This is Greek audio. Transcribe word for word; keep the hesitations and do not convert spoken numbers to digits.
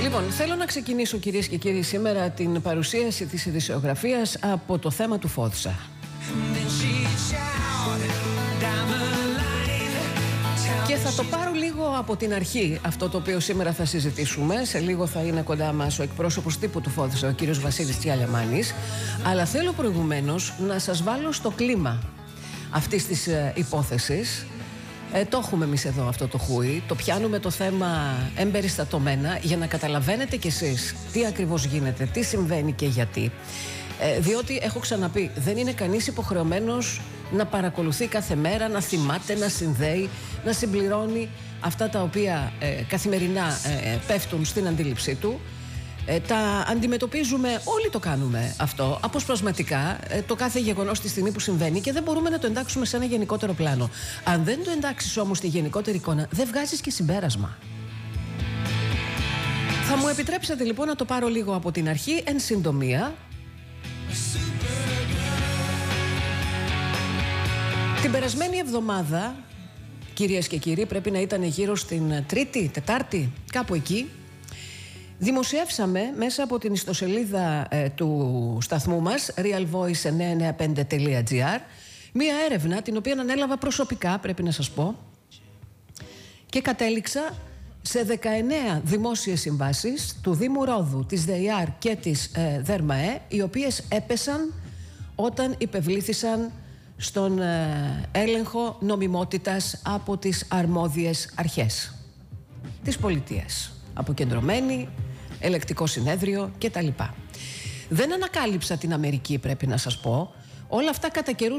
Λοιπόν, θέλω να ξεκινήσω, κυρίες και κύριοι, σήμερα την παρουσίαση της ειδησιογραφίας από το θέμα του Φόντσα. Και θα το πάρω λίγο από την αρχή αυτό το οποίο σήμερα θα συζητήσουμε. Σε λίγο θα είναι κοντά μας ο εκπρόσωπος τύπου του Φόντσα, ο κύριος Βασίλης Τσιαλιαμάνης. Αλλά θέλω προηγουμένως να σας βάλω στο κλίμα αυτής της ε, υπόθεσης. Ε, το έχουμε εμείς εδώ αυτό το χούι. Το πιάνουμε το θέμα εμπεριστατωμένα για να καταλαβαίνετε κι εσείς τι ακριβώς γίνεται, τι συμβαίνει και γιατί. Ε, διότι έχω ξαναπεί, δεν είναι κανείς υποχρεωμένος να παρακολουθεί κάθε μέρα, να θυμάται, να συνδέει, να συμπληρώνει αυτά τα οποία ε, καθημερινά ε, πέφτουν στην αντίληψή του. Ε, τα αντιμετωπίζουμε, όλοι το κάνουμε αυτό, αποσπασματικά, ε, το κάθε γεγονός τη στιγμή που συμβαίνει, και δεν μπορούμε να το εντάξουμε σε ένα γενικότερο πλάνο. Αν δεν το εντάξεις όμως στη γενικότερη εικόνα, δεν βγάζεις και συμπέρασμα. Θα μου επιτρέψετε λοιπόν να το πάρω λίγο από την αρχή, εν συντομία. Την περασμένη εβδομάδα, κυρίες και κύριοι, πρέπει να ήταν γύρω στην Τρίτη, Τετάρτη, κάπου εκεί, δημοσιεύσαμε μέσα από την ιστοσελίδα ε, του σταθμού μας real voice εννιακόσια ενενήντα πέντε τελεία gr μία έρευνα την οποία ανέλαβα προσωπικά, πρέπει να σας πω, και κατέληξα σε δεκαεννέα δημόσιες συμβάσεις του Δήμου Ρόδου, της ΔΕΙΑΡ και της ε, ΔΕΡΜΑΕ, οι οποίες έπεσαν όταν υπευλήθησαν στον ε, έλεγχο νομιμότητας από τις αρμόδιες αρχές της πολιτείας, αποκεντρωμένη, ελεκτικό συνέδριο κτλ. Δεν ανακάλυψα την Αμερική, πρέπει να σας πω. Όλα αυτά κατά καιρούς